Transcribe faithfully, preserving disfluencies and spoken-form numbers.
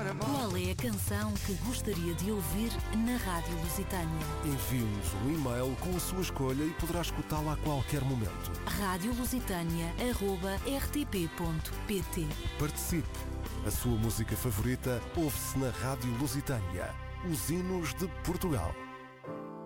Qual é a canção que gostaria de ouvir na Rádio Lusitânia? Envie-nos um e-mail com a sua escolha e poderá escutá-la a qualquer momento. rádio lusitânia arroba r t p ponto p t. Participe! A sua música favorita ouve-se na Rádio Lusitânia. Os hinos de Portugal.